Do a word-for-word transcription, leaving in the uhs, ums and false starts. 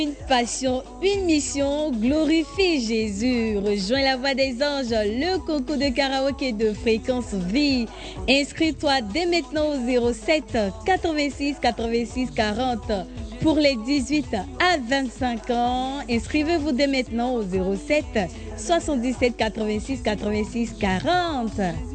Une passion, une mission, glorifie Jésus. Rejoins la voix des anges, le concours de karaoké de Fréquence Vie. Inscris-toi dès maintenant au zéro sept quatre-vingt-six quatre-vingt-six quarante. Pour les dix-huit à vingt-cinq ans, inscrivez-vous dès maintenant au zéro sept soixante-dix-sept quatre-vingt-six quatre-vingt-six quarante.